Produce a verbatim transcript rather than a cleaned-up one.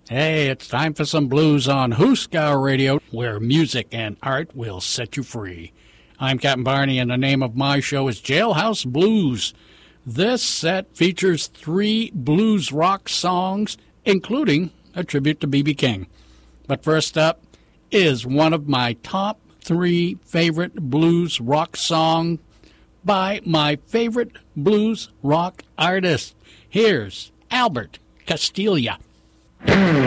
Hey, it's time for some blues on Husker Radio, where music and art will set you free. I'm Captain Barney, and the name of my show is Jailhouse Blues. This set features three blues rock songs, including a tribute to B B King. But first up is one of my top three favorite blues rock songs by my favorite blues rock artist. Here's Albert Castiglia.